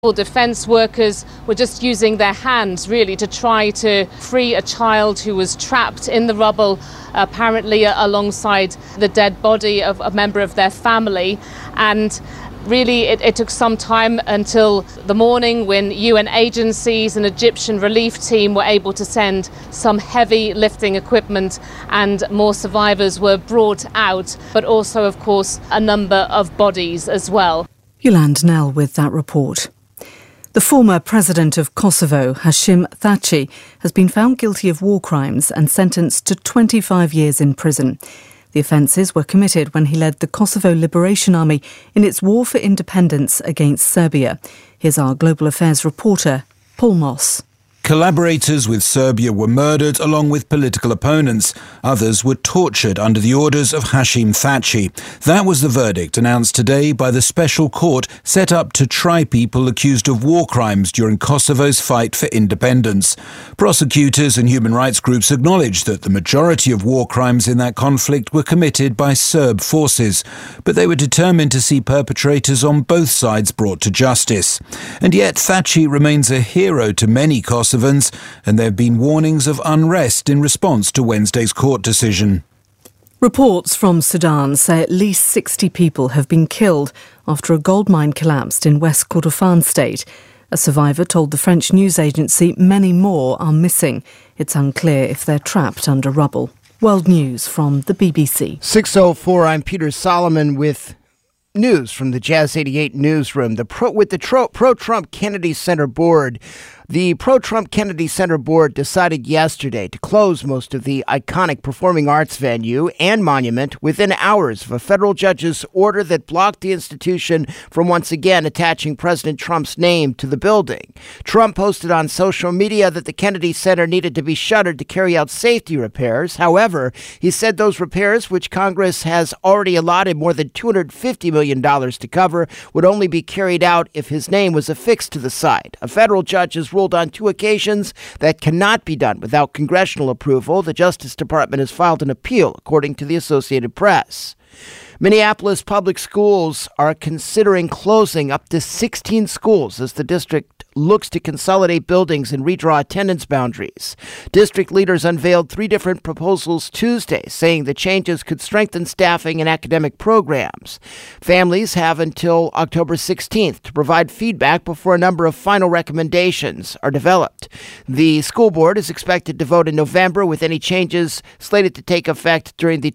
Defence workers were just using their hands really to try to free a child who was trapped in the rubble, apparently alongside the dead body of a member of their family. And really it took some time until the morning when UN agencies and Egyptian relief team were able to send some heavy lifting equipment and more survivors were brought out, but also of course a number of bodies as well. Yolande Nell with that report. The former president of Kosovo, Hashim Thaçi, has been found guilty of war crimes and sentenced to 25 years in prison. The offences were committed when he led the Kosovo Liberation Army in its war for independence against Serbia. Here's our Global Affairs reporter, Paul Moss. Collaborators with Serbia were murdered along with political opponents. Others were tortured under the orders of Hashim Thaçi. That was the verdict announced today by the special court set up to try people accused of war crimes during Kosovo's fight for independence. Prosecutors and human rights groups acknowledged that the majority of war crimes in that conflict were committed by Serb forces, but they were determined to see perpetrators on both sides brought to justice. And yet Thaçi remains a hero to many Kosovans, and there have been warnings of unrest in response to Wednesday's court decision. Reports from Sudan say at least 60 people have been killed after a gold mine collapsed in West Kordofan state. A survivor told the French news agency many more are missing. It's unclear if they're trapped under rubble. World News from the BBC. 6:04, I'm Peter Solomon with news from the Jazz 88 newsroom. The Pro-Trump Kennedy Center Board. The Pro-Trump Kennedy Center Board decided yesterday to close most of the iconic performing arts venue and monument within hours of a federal judge's order that blocked the institution from once again attaching President Trump's name to the building. Trump posted on social media that the Kennedy Center needed to be shuttered to carry out safety repairs. However, he said those repairs, which Congress has already allotted more than $250 million to cover, would only be carried out if his name was affixed to the site. A federal judge has ruled on 2 occasions that cannot be done without congressional approval. The Justice Department has filed an appeal, according to the Associated Press. Minneapolis public schools are considering closing up to 16 schools as the district looks to consolidate buildings and redraw attendance boundaries. District leaders unveiled 3 different proposals Tuesday, saying the changes could strengthen staffing and academic programs. Families have until October 16th to provide feedback before a number of final recommendations are developed. The school board is expected to vote in November, with any changes slated to take effect during the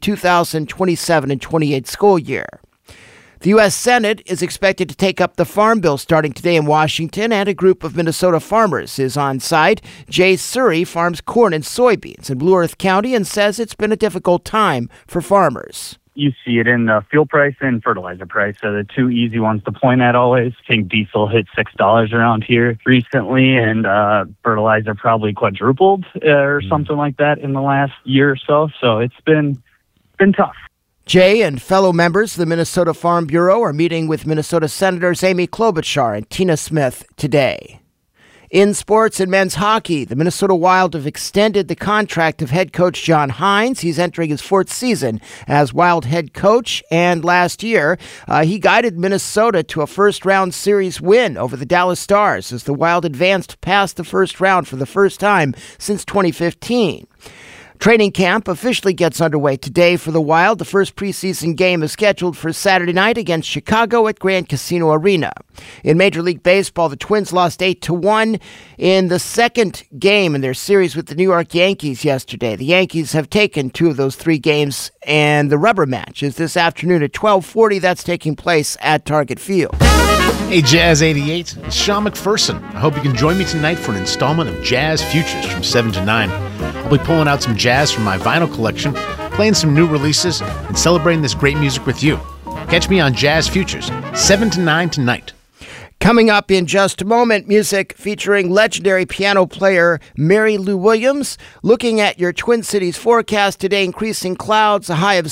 2027 and 28 school year. The U.S. Senate is expected to take up the Farm Bill starting today in Washington, and a group of Minnesota farmers is on site. Jay Surrey farms corn and soybeans in Blue Earth County and says it's been a difficult time for farmers. You see it in the fuel price and fertilizer price. So the 2 easy ones to point at always. I think diesel hit $6 around here recently, and fertilizer probably quadrupled or something like that in the last year or so. So it's been tough. Jay and fellow members of the Minnesota Farm Bureau are meeting with Minnesota Senators Amy Klobuchar and Tina Smith today. In sports and men's hockey, the Minnesota Wild have extended the contract of head coach John Hynes. He's entering his 4th season as Wild head coach, and last year he guided Minnesota to a first-round series win over the Dallas Stars as the Wild advanced past the first round for the first time since 2015. Training camp officially gets underway today for the Wild. The first preseason game is scheduled for Saturday night against Chicago at Grand Casino Arena. In Major League Baseball, the Twins lost 8-1 in the second game in their series with the New York Yankees yesterday. The Yankees have taken 2 of those 3 games, and the rubber match is this afternoon at 12:40. That's taking place at Target Field. Hey, Jazz 88, it's Sean McPherson. I hope you can join me tonight for an installment of Jazz Futures from 7 to 9. I'll be pulling out some jazz from my vinyl collection, playing some new releases, and celebrating this great music with you. Catch me on Jazz Futures, 7 to 9 tonight. Coming up in just a moment, music featuring legendary piano player Mary Lou Williams. Looking at your Twin Cities forecast today, increasing clouds, a high of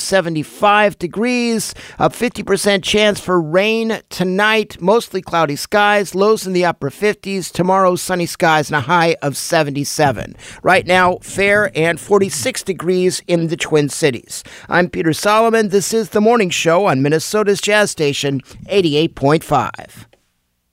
75 degrees, a 50% chance for rain tonight, mostly cloudy skies, lows in the upper 50s. Tomorrow, sunny skies and a high of 77. Right now, fair and 46 degrees in the Twin Cities. I'm Peter Solomon. This is The Morning Show on Minnesota's Jazz Station, 88.5.